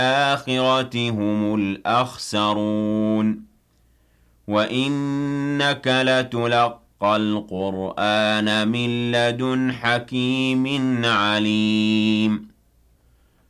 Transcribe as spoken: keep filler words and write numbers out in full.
الْآخِرَةِ هُمُ الْأَخْسَرُونَ وَإِنَّكَ لَتُلَقَّى الْقُرْآنَ مِن لَّدُنْ حَكِيمٍ عَلِيمٍ